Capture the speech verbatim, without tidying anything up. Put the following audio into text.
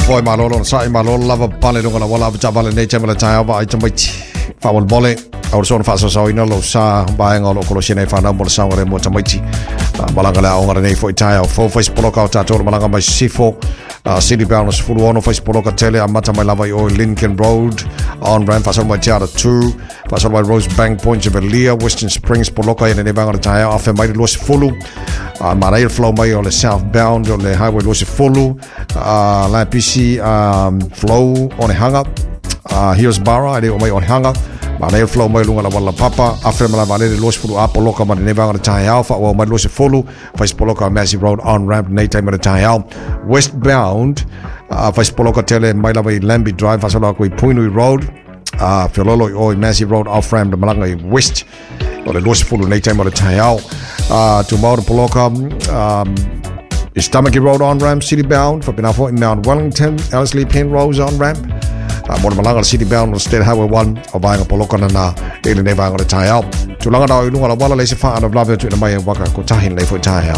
foi malolo sa malolo lava pale lunga wala va vale ne chama cha va ai chamai fa wal bole au son fa so so ina lo sa ba nga lo ko sine fa na mo sa ngore mo chamai malanga la ongara nei foi tai fo Facebook ka ta to malanga mai sifo City Bound is full on Facebook ka tele amata mai lava o Lincoln Road on ramp fa so mai cha two fa so mai Rose Bank Point of Elia Western Springs poloka ina ne banga tai afa mai lo fulu Marail flow mai o le southbound o le highway lo fulu la P C um, flow on hanga uh, here's Barra ide o mai on hanga Marail flow mai lunga la wala papa after mala vale lo fulu apoloka mai ne banga tai alpha o mai lo fulu fa poloka Massive Road on ramp nei time tai al westbound uh, fa poloka tele mai la vai Lambi Drive fa so la ko Puinui Road uh, Filolo o Massive Road off ramp malanga west o le lo fulu nei time tai al uh, tomorrow poloka um, Stomachy Road on ramp, City Bound for Pinafo in Mount Wellington, Ellerslie Penrose on ramp. Mo malanga City Bound on State Highway one o vai poloka na ele ne vai ngora tai out. Tulanga da ilunga la wala le se fa ana blave tu na mai waka ko tahin le fo tai out.